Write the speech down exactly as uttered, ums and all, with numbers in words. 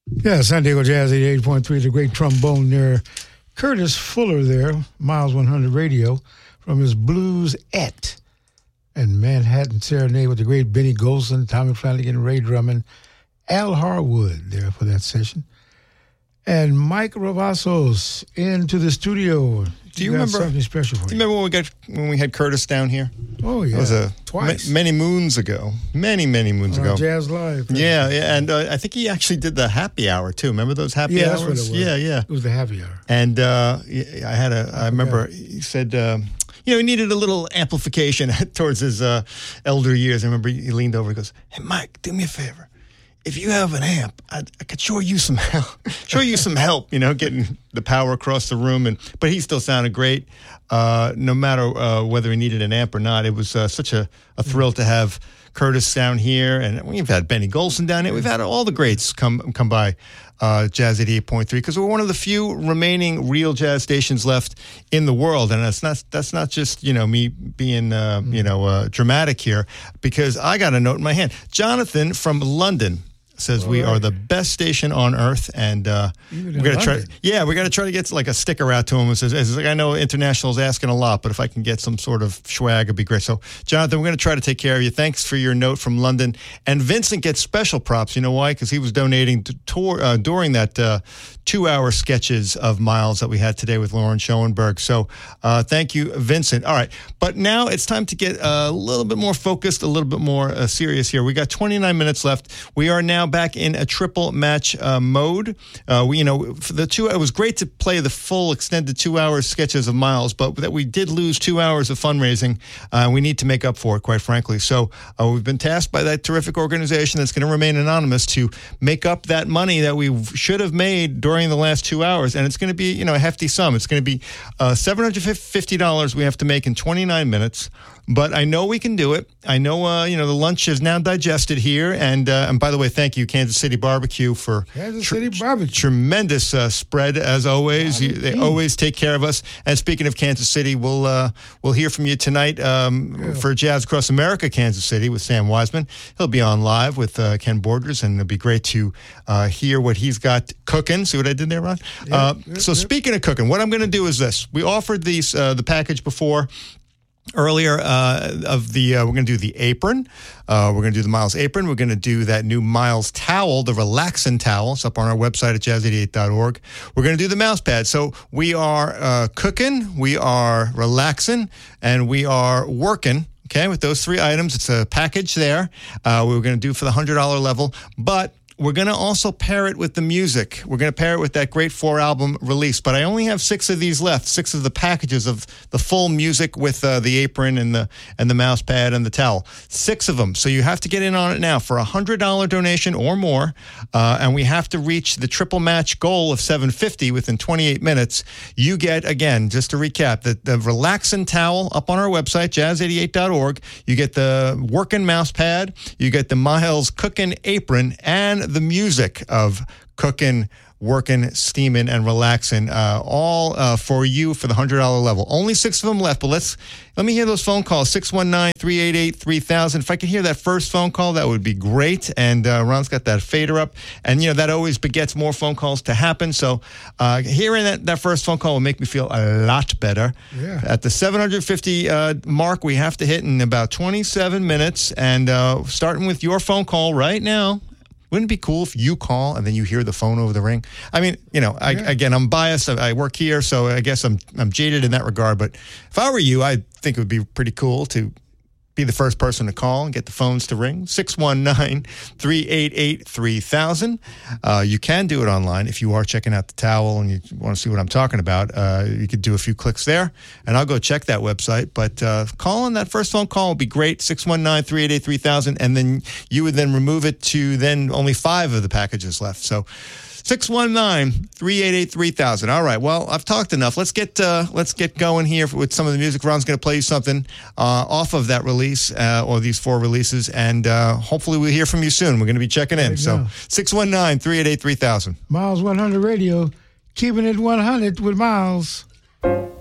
Yeah, San Diego Jazz eighty-eight point three, the great trombone there. Curtis Fuller there, Miles one hundred Radio, from his Blues-ette and Manhattan Serenade with the great Benny Golson, Tommy Flanagan, Ray Drummond, Al Harwood there for that session. And Mike Ravassos into the studio. Do you remember something special for do you? you remember when we got when we had Curtis down here? Oh yeah, it was a twice, ma- many moons ago, many many moons on ago. Jazz Live. Yeah, yeah, and uh, I think he actually did the happy hour too. Remember those happy yeah, hours? that's what it was. Yeah, yeah. It was the happy hour. And uh, I had a. I, I remember he said. Um, You know, he needed a little amplification towards his uh, elder years. I remember he leaned over and goes, "Hey, Mike, do me a favor. If you have an amp, I, I could sure use some help. Sure use some help, you know, getting the power across the room." And but he still sounded great, uh, no matter uh, whether he needed an amp or not. It was uh, such a, a thrill to have Curtis down here, and we've had Benny Golson down here. We've had all the greats come come by uh, Jazz eighty-eight point three because we're one of the few remaining real jazz stations left in the world, and that's not that's not just you know me being uh, you know uh, dramatic here, because I got a note in my hand. Jonathan from London says all we right. are the best station on earth, and uh, we're gonna try. Yeah, we're gonna try to get like a sticker out to him. It says, it's like, I know International's asking a lot, but if I can get some sort of swag, it'd be great. So, Jonathan, we're gonna try to take care of you. Thanks for your note from London. And Vincent gets special props. You know why? Because he was donating to tour uh, during that uh, two-hour sketches of Miles that we had today with Lauren Schoenberg. So, uh, thank you, Vincent. All right, but now it's time to get a little bit more focused, a little bit more uh, serious here. We got twenty-nine minutes left. We are now back in a triple match uh, mode. Uh, we, you know, for the two, it was great to play the full extended two-hour sketches of Miles, but that we did lose two hours of fundraising. Uh, we need to make up for it, quite frankly. So uh, we've been tasked by that terrific organization that's going to remain anonymous to make up that money that we should have made during the last two hours, and it's going to be, you know, a hefty sum. It's going to be uh, seven hundred fifty dollars we have to make in twenty-nine minutes. But I know we can do it. I know, uh, you know, the lunch is now digested here. And uh, and by the way, thank you, Kansas City Barbecue, for Kansas City tr- Barbecue. Tremendous uh, spread as always. You, they always take care of us. And speaking of Kansas City, we'll uh, we'll hear from you tonight um, yeah. for Jazz Across America, Kansas City, with Sam Wiseman. He'll be on live with uh, Ken Borders, and it'll be great to uh, hear what he's got cooking. See what I did there, Ron? Yep, uh, yep, so yep. Speaking of cooking, what I'm going to do is this. We offered these uh, the package before. Earlier uh, of the, uh, we're going to do the apron. Uh, we're going to do the Miles apron. We're going to do that new Miles towel, the relaxing towel. It's up on our website at jazz eighty-eight dot org. We're going to do the mouse pad. So we are uh, cooking, we are relaxing, and we are working. Okay, with those three items, it's a package there. Uh, we were going to do for the one hundred dollars level, but we're going to also pair it with the music. We're going to pair it with that great four-album release. But I only have six of these left, six of the packages of the full music with uh, the apron and the and the mouse pad and the towel. Six of them. So you have to get in on it now for a one hundred dollars donation or more. Uh, and we have to reach the triple match goal of seven hundred fifty dollars within twenty-eight minutes. You get, again, just to recap, the, the relaxing towel up on our website, jazz eighty-eight dot org. You get the working mouse pad. You get the Miles cooking apron and the music of cooking, working, steaming, and relaxing, uh, all uh, for you for the one hundred dollars level. Only six of them left, but let's let me hear those phone calls, six one nine, three eight eight, three thousand. If I could hear that first phone call, that would be great. And uh, Ron's got that fader up, and, you know, that always begets more phone calls to happen. So uh, hearing that, that first phone call will make me feel a lot better. Yeah. At the seven hundred fifty uh, mark, we have to hit in about twenty-seven minutes, and uh, starting with your phone call right now. Wouldn't it be cool if you call and then you hear the phone over the ring? I mean, you know, I, yeah. again, I'm biased. I, I work here, so I guess I'm I'm jaded in that regard. But if I were you, I think it would be pretty cool to be the first person to call and get the phones to ring. six one nine, three eight eight, three thousand. Uh, you can do it online if you are checking out the towel and you want to see what I'm talking about. Uh, you could do a few clicks there, and I'll go check that website. But uh, calling that first phone call would be great, six one nine, three eight eight, three thousand, and then you would then remove it to then only five of the packages left. So six one nine, three eight eight, three thousand. All right, well, I've talked enough. Let's get uh, let's get going here with some of the music. Ron's going to play you something uh, off of that release uh, or these four releases, and uh, hopefully we'll hear from you soon. We're going to be checking in. So six one nine, three eight eight, three thousand. Miles one hundred Radio, keeping it one hundred with Miles.